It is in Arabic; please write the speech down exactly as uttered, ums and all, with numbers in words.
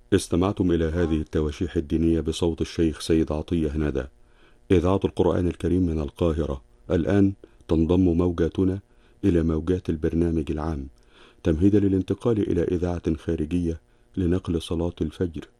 استمعتم إلى هذه التواشيح الدينية بصوت الشيخ سيد عطية ندى، إذاعة القرآن الكريم من القاهرة. الآن تنضم موجاتنا إلى موجات البرنامج العام، تمهيدا للانتقال إلى إذاعة خارجية لنقل صلاة الفجر